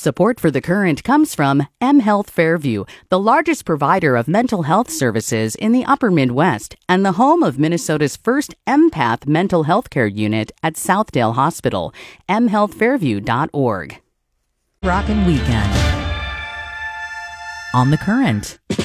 Support for The Current comes from mHealth Fairview, the largest provider of mental health services in the upper Midwest and the home of Minnesota's first empath mental health care unit at Southdale Hospital. mHealthFairview.org. Rockin' Weekend on The Current.